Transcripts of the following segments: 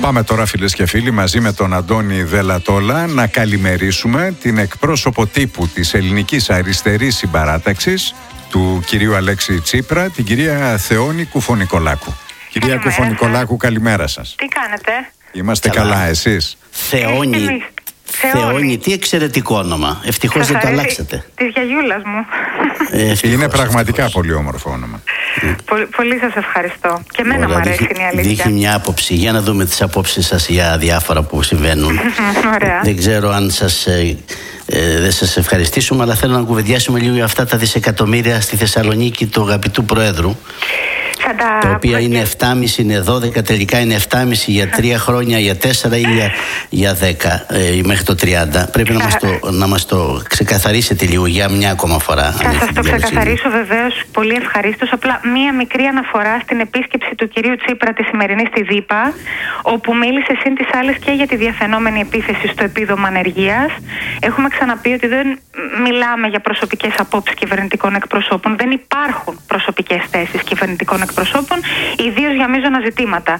Πάμε τώρα, φίλες και φίλοι, μαζί με τον Αντώνη Δελατόλα να καλημερίσουμε την εκπρόσωπο τύπου της Ελληνικής Αριστερής Συμπαράταξης, του κυρίου Αλέξη Τσίπρα, την κυρία Θεόνη Κουφονικολάκου. Κυρία Κουφονικολάκου, καλημέρα σας. Τι κάνετε? Είμαστε καλά, εσείς? Θεόνη, τι εξαιρετικό όνομα. Ευτυχώς δεν το αλλάξετε. Της γιαγιούλας μου. Είναι πραγματικά πολύ όμορφο όνομα. Πολύ σας ευχαριστώ. Και εμένα μου αρέσει η αλήθεια. Δείχνει μια άποψη. Για να δούμε τις απόψεις σας για διάφορα που συμβαίνουν. Ωραία. Δεν ξέρω αν δεν σας ευχαριστήσουμε, αλλά θέλω να κουβεντιάσουμε λίγο για αυτά τα δισεκατομμύρια στη Θεσσαλονίκη του αγαπητού Προέδρου. Τα οποία είναι 7,5, είναι 12, τελικά είναι 7,5 για 3 χρόνια, για 4 ή για 10 μέχρι το 30. Πρέπει να μας το ξεκαθαρίσετε λίγο για μια ακόμα φορά. Θα σας το ξεκαθαρίσω βεβαίως πολύ ευχαρίστως. Απλά μία μικρή αναφορά στην επίσκεψη του κυρίου Τσίπρα τη σημερινή στη ΔΥΠΑ, όπου μίλησε σύν τις άλλες και για τη διαφαινόμενη επίθεση στο επίδομα ανεργίας. Έχουμε ξαναπεί ότι δεν μιλάμε για προσωπικές απόψεις κυβερνητικών εκπροσώπων. Δεν υπάρχουν προσωπικές θέσεις κυβερνητικών εκπροσώπων, ιδίως για μείζωνα ζητήματα.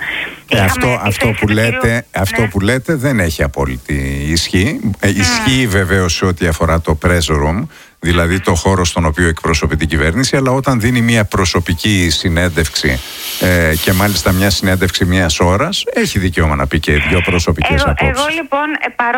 Αυτό που λέτε δεν έχει απόλυτη ισχύ. Ισχύει βεβαίως σε ό,τι αφορά το press room, δηλαδή το χώρο στον οποίο εκπροσωπεί την κυβέρνηση, αλλά όταν δίνει μια προσωπική συνέντευξη και μάλιστα μια συνέντευξη μιας ώρας, έχει δικαίωμα να πει και δύο προσωπικές απόψεις. Εγώ λοιπόν